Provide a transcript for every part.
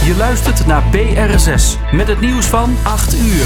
Je luistert naar BR6 met het nieuws van 8 uur.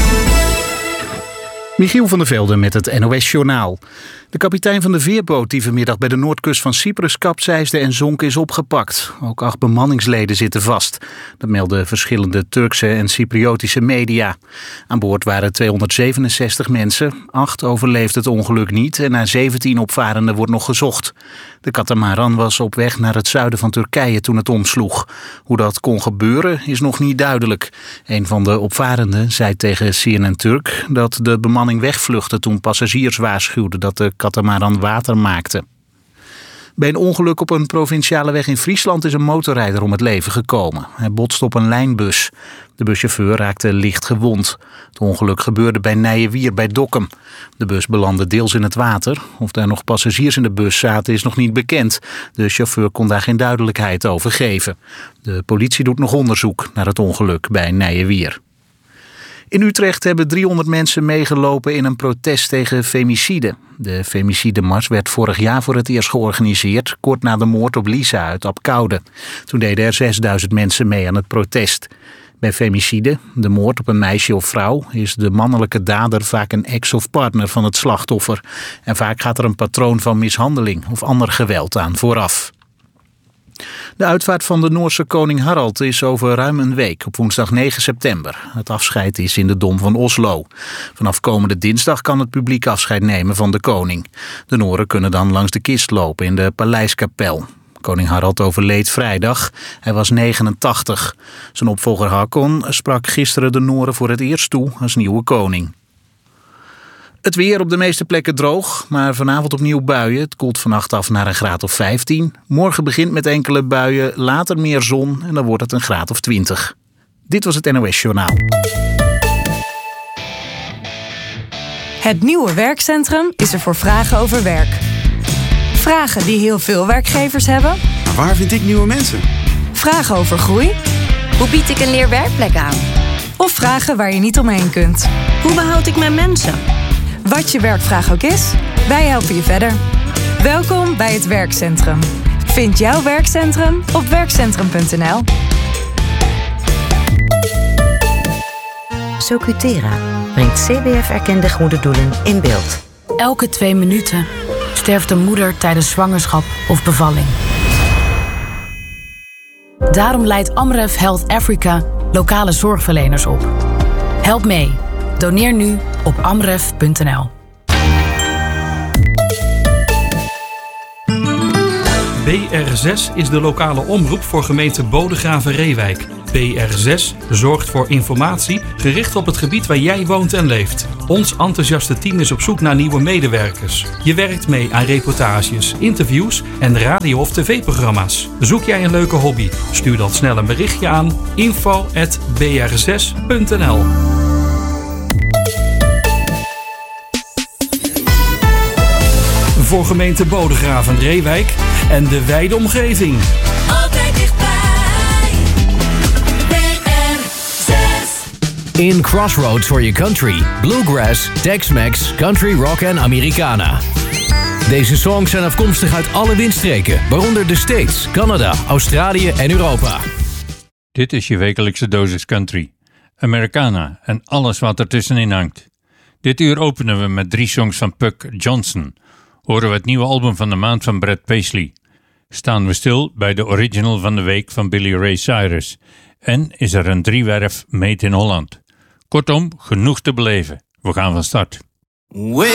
Michiel van der Velde met het NOS-journaal. De kapitein van de veerboot die vanmiddag bij de noordkust van Cyprus kapseisde en zonk is opgepakt. Ook 8 bemanningsleden zitten vast. Dat melden verschillende Turkse en Cypriotische media. Aan boord waren 267 mensen. 8 overleefden het ongeluk niet en naar 17 opvarenden wordt nog gezocht. De katamaran was op weg naar het zuiden van Turkije toen het omsloeg. Hoe dat kon gebeuren is nog niet duidelijk. Een van de opvarenden zei tegen CNN Turk dat de bemanning wegvluchtte toen passagiers waarschuwden dat de katamaran water maakte. Bij een ongeluk op een provinciale weg in Friesland is een motorrijder om het leven gekomen. Hij botste op een lijnbus. De buschauffeur raakte licht gewond. Het ongeluk gebeurde bij Nijewier bij Dokkum. De bus belandde deels in het water. Of er nog passagiers in de bus zaten is nog niet bekend. De chauffeur kon daar geen duidelijkheid over geven. De politie doet nog onderzoek naar het ongeluk bij Nijewier. In Utrecht hebben 300 mensen meegelopen in een protest tegen femicide. De femicidemars werd vorig jaar voor het eerst georganiseerd, kort na de moord op Lisa uit Abcoude. Toen deden er 6000 mensen mee aan het protest. Bij femicide, de moord op een meisje of vrouw, is de mannelijke dader vaak een ex of partner van het slachtoffer. En vaak gaat er een patroon van mishandeling of ander geweld aan vooraf. De uitvaart van de Noorse koning Harald is over ruim een week, op woensdag 9 september. Het afscheid is in de Dom van Oslo. Vanaf komende dinsdag kan het publiek afscheid nemen van de koning. De Nooren kunnen dan langs de kist lopen in de Paleiskapel. Koning Harald overleed vrijdag. Hij was 89. Zijn opvolger Haakon sprak gisteren de Nooren voor het eerst toe als nieuwe koning. Het weer op de meeste plekken droog, maar vanavond opnieuw buien. Het koelt vannacht af naar een graad of 15. Morgen begint met enkele buien, later meer zon en dan wordt het een graad of 20. Dit was het NOS Journaal. Het nieuwe werkcentrum is er voor vragen over werk. Vragen die heel veel werkgevers hebben. Maar waar vind ik nieuwe mensen? Vragen over groei. Hoe bied ik een leerwerkplek aan? Of vragen waar je niet omheen kunt. Hoe behoud ik mijn mensen? Wat je werkvraag ook is, wij helpen je verder. Welkom bij het werkcentrum. Vind jouw werkcentrum op werkcentrum.nl. Socutera brengt CBF-erkende goede doelen in beeld. Elke 2 minuten sterft een moeder tijdens zwangerschap of bevalling. Daarom leidt Amref Health Africa lokale zorgverleners op. Help mee. Doneer nu op amref.nl. BR6 is de lokale omroep voor gemeente Bodegraven-Reewijk. BR6 zorgt voor informatie gericht op het gebied waar jij woont en leeft. Ons enthousiaste team is op zoek naar nieuwe medewerkers. Je werkt mee aan reportages, interviews en radio- of tv-programma's. Zoek jij een leuke hobby? Stuur dan snel een berichtje aan info@br6.nl. Voor gemeente Bodegraven-Reewijk en de wijde omgeving. Altijd dichtbij. BR6. In Crossroads for your country. Bluegrass, Tex-Mex, Country Rock en Americana. Deze songs zijn afkomstig uit alle windstreken, waaronder de States, Canada, Australië en Europa. Dit is je wekelijkse dosis country, Americana en alles wat ertussenin hangt. Dit uur openen we met 3 songs van Puck Johnson. Horen we het nieuwe album van de maand van Brad Paisley. Staan we stil bij de original van de week van Billy Ray Cyrus. En is er een 3-werf made in Holland. Kortom, genoeg te beleven. We gaan van start.